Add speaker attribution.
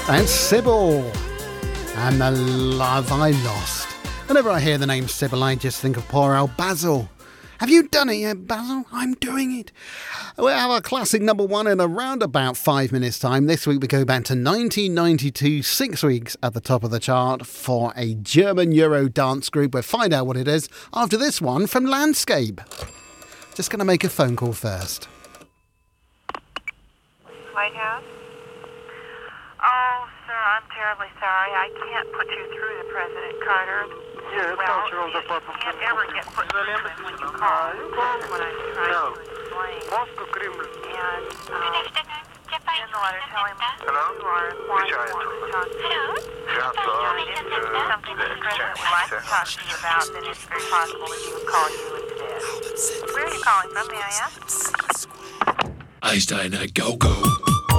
Speaker 1: And Sybil and the love I lost. Whenever I hear the name Sybil, I just think of poor old Basil. Have you done it yet, Basil? I'm doing it. We'll have our classic number one in around about 5 minutes' time. This week we go back to 1992, 6 weeks at the top of the chart for a German Euro dance group. We'll find out what it is after this one from Landscape. Just going to make a phone call first.
Speaker 2: White House? Oh, sir, I'm terribly sorry. I can't put you through to President Carter.
Speaker 3: Yes,
Speaker 2: well, you can't ever get put through to him when you call. That's what I'm trying to explain. And in the letter, tell him you are why you want to talk to him. If there's something that the President would like to talk to you about, then it's very possible that he would call you instead. Where are you calling from, may I ask?
Speaker 4: Einstein, go, go.